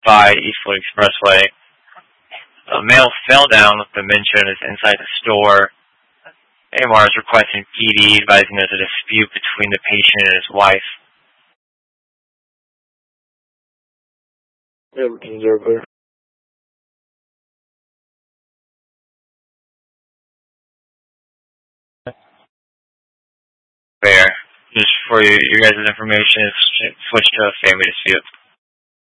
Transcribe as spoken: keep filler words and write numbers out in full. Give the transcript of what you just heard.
by Eastwood Expressway. A male fell down with dementia and is inside the store. A M R is requesting P D, advising there's a dispute between the patient and his wife. Everything's over there. Fair. Just for you, your guys' information, it's switched to a family dispute.